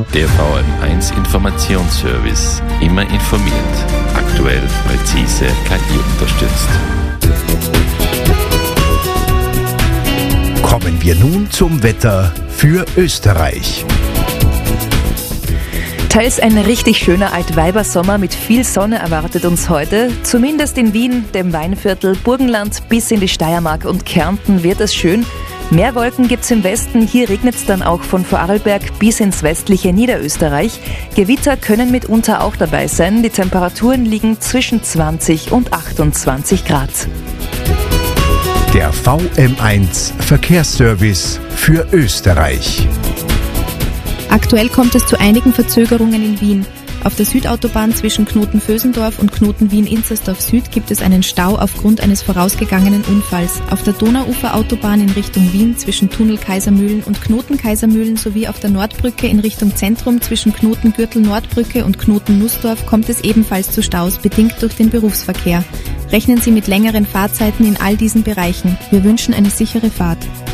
Der VM1 Informationsservice. Immer informiert. Aktuell, präzise, KI unterstützt. Kommen wir nun zum Wetter für Österreich. Teils ein richtig schöner Altweibersommer mit viel Sonne erwartet uns heute. Zumindest in Wien, dem Weinviertel, Burgenland bis in die Steiermark und Kärnten wird es schön. Mehr Wolken gibt's im Westen, hier regnet es dann auch von Vorarlberg bis ins westliche Niederösterreich. Gewitter können mitunter auch dabei sein. Die Temperaturen liegen zwischen 20 und 28 Grad. Der VM1 Verkehrsservice für Österreich. Aktuell kommt es zu einigen Verzögerungen in Wien. Auf der Südautobahn zwischen Knoten-Vösendorf und Knoten-Wien-Inzersdorf Süd gibt es einen Stau aufgrund eines vorausgegangenen Unfalls. Auf der Donauuferautobahn in Richtung Wien zwischen Tunnel Kaisermühlen und Knoten Kaisermühlen sowie auf der Nordbrücke in Richtung Zentrum zwischen Knoten Gürtel Nordbrücke und Knoten Nussdorf kommt es ebenfalls zu Staus, bedingt durch den Berufsverkehr. Rechnen Sie mit längeren Fahrzeiten in all diesen Bereichen. Wir wünschen eine sichere Fahrt.